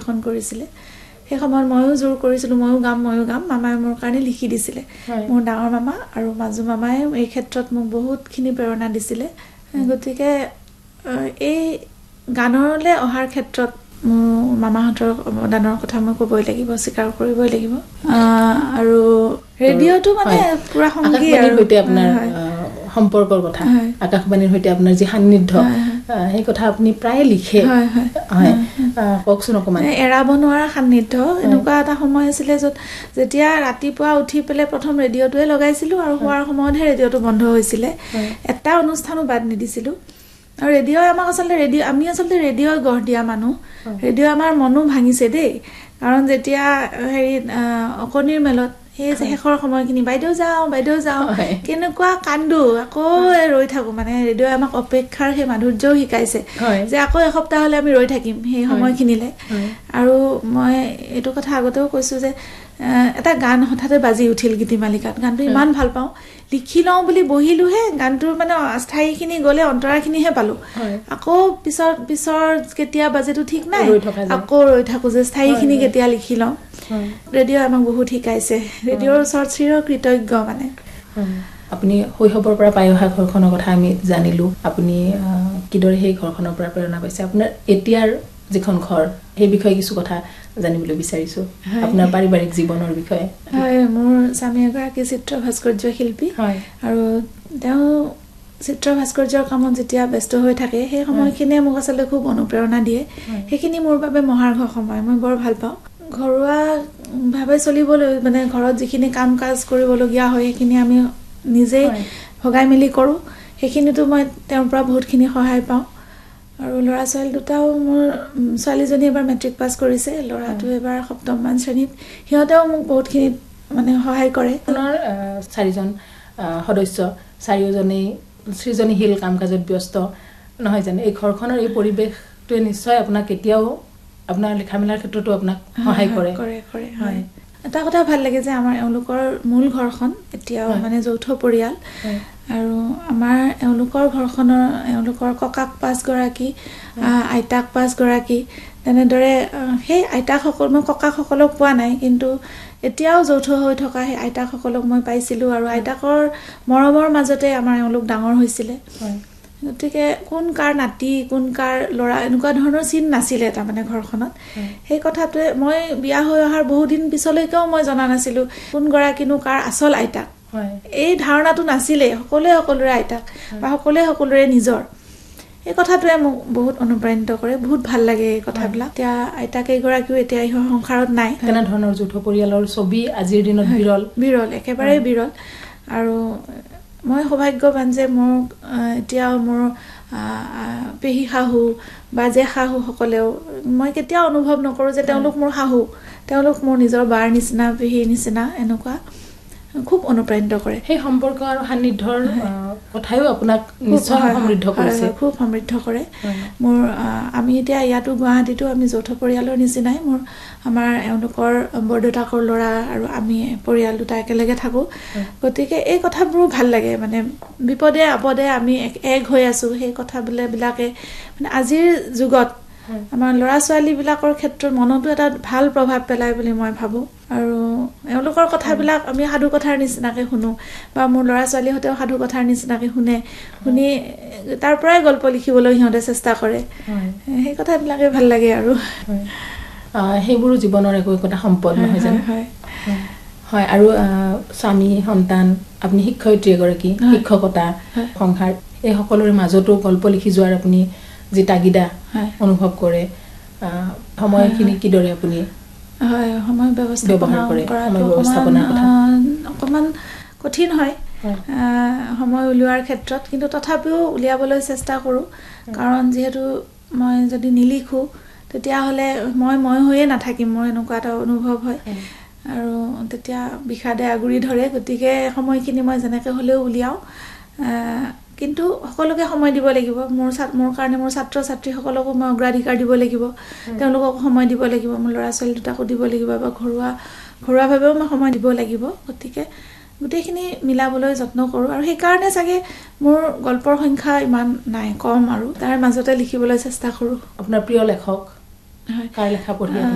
পৰিৱেশন কৰিছিলে সেই সময়ত ময়ো জোৰ কৰিছিলোঁ ময়ো গাম মামাই মোৰ কাৰণে লিখি দিছিলে মোৰ ডাঙৰ মামা আৰু মাজু মামাই এই ক্ষেত্ৰত মোক বহুতখিনি প্ৰেৰণা দিছিলে গতিকে এই গানলৈ অহাৰ ক্ষেত্ৰত মোৰ মামাহঁতৰ অৱদানৰ কথা মই ক'বই লাগিব স্বীকাৰ কৰিবই লাগিব আৰু ৰেডিঅ'টো মানে পুৰা সংগী আৰু সৈতে আপোনাৰ সম্পৰ্কৰ কথা আকাশবাণীৰ সৈতে আপোনাৰ যি সান্নিধ্য সেই কথা আপুনি প্ৰায় লিখে হয় কওকচোন অকমান এৰাব নোৱাৰা সান্নিধ্য এনেকুৱা এটা সময় আছিলে যেতিয়া ৰাতিপুৱা উঠি পেলাই প্ৰথম ৰেডিঅ'টোৱে লগাইছিলোঁ আৰু শোৱাৰ সময়তহে ৰেডিঅ'টো বন্ধ হৈছিলে এটা অনুষ্ঠানো বাদ নিদিছিলোঁ আৰু ৰেডিঅ' আমাক আমি আচলতে ৰেডিঅ' গঢ় দিয়া মানুহ ৰেডিঅ' আমাৰ মনো ভাঙিছে দেই কাৰণ যেতিয়া অকণিৰ মেলত সেই শেষৰ সময়খিনি বাইদেউ যাওঁ কেনেকুৱা কান্দো আকৌ ৰৈ থাকোঁ মানে ৰেডিঅ'ই আমাক অপেক্ষাৰ সেই মাধুৰ্যও শিকাইছে যে আকৌ এসপ্তাহ হ'লে আমি ৰৈ থাকিম সেই সময়খিনিলে আৰু মই এইটো কথা আগতেও কৈছোঁ যে এটা গান হঠাতে বাজি উঠিল গীতিমালিকাত গানটো ইমান ভাল পাওঁ লিখি লওঁ বুলি বহিলোহে গানটোৰ মানে স্থায়ীখিনি গ'লে অন্তৰাখিনিহে পালোঁ আকৌ পিছৰ কেতিয়া বাজেটো ঠিক নাই আকৌ ৰৈ থাকোঁ যে স্থায়ীখিনি কেতিয়া লিখি লওঁ ৰেডিঅ' আমাক বহুত শিকাইছে ৰেডিঅ'ৰ ওচৰত চিৰ কৃতজ্ঞ মানে আপুনি শৈশৱৰ পৰা পাই অহা ঘৰখনৰ কথা আমি জানিলোঁ আপুনি কিদৰে সেই ঘৰখনৰ পৰা প্ৰেৰণা পাইছে আপোনাৰ এতিয়াৰ যিখন ঘৰ সেই বিষয়ে কিছু কথা জানিবলৈ বিচাৰিছোঁ আপোনাৰ পাৰিবাৰিক জীৱনৰ বিষয়ে হয় মোৰ স্বামী এগৰাকী চিত্ৰ ভাস্কৰ্য শিল্পী আৰু তেওঁ চিত্ৰ ভাস্কৰ্যৰ কামত যেতিয়া ব্যস্ত হৈ থাকে সেই সময়খিনিয়ে মোক আচলতে খুব অনুপ্ৰেৰণা দিয়ে সেইখিনি মোৰ বাবে মহাৰ্ঘ সময় মই বৰ ভাল পাওঁ ঘৰুৱাভাৱে চলিবলৈ মানে ঘৰত যিখিনি কাম কাজ কৰিবলগীয়া হয় সেইখিনি আমি নিজেই ভগাই মেলি কৰোঁ সেইখিনিতো মই তেওঁৰ পৰা বহুতখিনি সহায় পাওঁ আৰু ল'ৰা ছোৱালী দুটাও মোৰ ছোৱালীজনী এবাৰ মেট্ৰিক পাছ কৰিছে ল'ৰাটো এবাৰ 7মান শ্ৰেণীত সিহঁতেও মোক বহুতখিনি মানে সহায় কৰে আপোনাৰ 4জন সদস্য 4জনেই সৃজনীশীল কাম কাজত ব্যস্ত নহয় জানো এই ঘৰখনৰ এই পৰিৱেশটোৱে নিশ্চয় আপোনাক কেতিয়াও আপোনাৰ লিখা মেলাৰ ক্ষেত্ৰতো আপোনাক সহায় কৰে হয় এটা কথা ভাল লাগে যে আমাৰ এওঁলোকৰ মূল ঘৰখন এতিয়াও মানে যৌথ পৰিয়াল আৰু আমাৰ এওঁলোকৰ ঘৰখনৰ এওঁলোকৰ ককাক 5গৰাকী আইতাক 5গৰাকী তেনেদৰে সেই আইতাকসকল মই ককাকসকলক পোৱা নাই কিন্তু এতিয়াও যৌথ হৈ থকা সেই আইতাকসকলক মই পাইছিলোঁ আৰু আইতাকৰ মৰমৰ মাজতে আমাৰ এওঁলোক ডাঙৰ হৈছিলে গতিকে কোন কাৰ নাতি কোন কাৰ ল'ৰা এনেকুৱা ধৰণৰ চিন নাছিলে তাৰমানে ঘৰখনত সেই কথাটোৱে মই বিয়া হৈ অহাৰ বহুদিন পিছলৈকেও মই জনা নাছিলোঁ কোনগৰাকীনো কাৰ আচল আইতাক এই ধাৰণাটো নাছিলে সকলোৰে আইতাক বা সকলোৰে নিজৰ এই কথাটোৱে মোক বহুত অনুপ্ৰাণিত কৰে বহুত ভাল লাগে এই কথাবিলাক এতিয়া আইতাক এগৰাকীও এতিয়া এই সংসাৰত নাই তেনেধৰণৰ যৌথ পৰিয়ালৰ ছবি আজিৰ দিনত বিৰল একেবাৰে বিৰল আৰু মই সৌভাগ্যৱান যে মোৰ এতিয়াও মোৰ পেহী শাহু বা জে শাহুসকলেও মই কেতিয়াও অনুভৱ নকৰোঁ যে তেওঁলোক মোৰ শাহু তেওঁলোক মোৰ নিজৰ বাৰ নিচিনা পেহীৰ নিচিনা এনেকুৱা খুব অনুপ্ৰাণিত কৰে সেই সম্পৰ্ক আৰু সান্নিধ্যৰ কথাইও আপোনাক নিশ্চয় সমৃদ্ধ কৰিছে খুব সমৃদ্ধ কৰে মোৰ আমি এতিয়া ইয়াতো গুৱাহাটীতো আমি যৌথ পৰিয়ালৰ নিচিনাই আমাৰ এওঁলোকৰ বৰদেউতাকৰ ল'ৰা আৰু আমি পৰিয়াল দুটা একেলগে থাকোঁ গতিকে এই কথাবোৰো ভাল লাগে মানে বিপদে আপদে আমি এক হৈ আছোঁ সেই কথাবিলাকে মানে আজিৰ যুগত আমাৰ ল'ৰা ছোৱালীবিলাকৰ ক্ষেত্ৰত মনতো এটা ভাল প্ৰভাৱ পেলায় বুলি মই ভাবোঁ আৰু এওঁলোকৰ কথাবিলাক আমি সাধু কথাৰ নিচিনাকৈ শুনো বা মোৰ ল'ৰা ছোৱালীহঁতেও সাধু কথাৰ নিচিনাকৈ শুনি তাৰ পৰাই গল্প লিখিবলৈ সিহঁতে চেষ্টা কৰে সেই কথাবিলাকে ভাল লাগে আৰু সেইবোৰো জীৱনৰ একোটা সম্পদ নহয় জানো হয় আৰু স্বামী সন্তান আপুনি শিক্ষয়িত্ৰী এগৰাকী শিক্ষকতা সংসাৰ এই সকলোৰে মাজতো গল্প লিখি যোৱাৰ আপুনি যি তাগিদা অনুভৱ কৰে সময়খিনি কিদৰে আপুনি সময় ব্যৱস্থাপনা অকণমান কঠিন হয় সময় উলিওৱাৰ ক্ষেত্ৰত কিন্তু তথাপিও উলিয়াবলৈ চেষ্টা কৰোঁ কাৰণ যিহেতু মই যদি নিলিখোঁ তেতিয়াহ'লে মই হৈয়ে নাথাকিম মোৰ এনেকুৱা এটা অনুভৱ হয় আৰু তেতিয়া বিষাদে আগুৰি ধৰে গতিকে সময়খিনি মই যেনেকৈ হ'লেও উলিয়াওঁ কিন্তু সকলোকে সময় দিব লাগিব মোৰ কাৰণে মোৰ ছাত্ৰ ছাত্ৰীসকলকো মই অগ্ৰাধিকাৰ দিব লাগিব তেওঁলোকক সময় দিব লাগিব মোৰ ল'ৰা ছোৱালী দুটাকো দিব লাগিব বা ঘৰুৱাভাৱেও মই সময় দিব লাগিব গতিকে গোটেইখিনি মিলাবলৈ যত্ন কৰোঁ আৰু সেইকাৰণে চাগে মোৰ গল্পৰ সংখ্যা ইমান নাই কম আৰু তাৰ মাজতে লিখিবলৈ চেষ্টা কৰোঁ আপোনাৰ প্ৰিয় লেখক কাৰ লেখা পঢ়ি